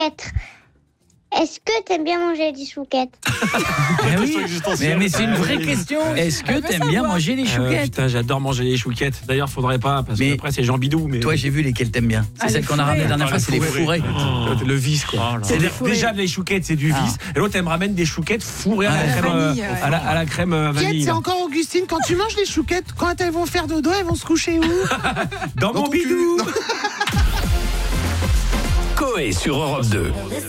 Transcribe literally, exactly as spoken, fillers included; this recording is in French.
Est-ce que t'aimes bien manger des chouquettes? Ah oui, mais, mais c'est une vraie question. Est-ce que t'aimes bien manger les chouquettes? euh, Putain, j'adore manger les chouquettes. D'ailleurs, faudrait pas, parce que après c'est Jean Bidou. Mais... Toi, j'ai vu lesquelles t'aimes bien. C'est Ah, celle qu'on a ramenée la dernière fois, c'est les fourrés. Oh. Le vis, quoi. Oh, c'est déjà les chouquettes, c'est du vis. Ah. Et l'autre, elle me ramène des chouquettes fourrées à, la crème, vanille, euh, ouais. à, la, à la crème euh, vanille. C'est encore Augustine, quand tu manges les chouquettes, quand elles vont faire dodo, elles vont se coucher où? Dans, Dans mon bidou. Coé sur Europe deux.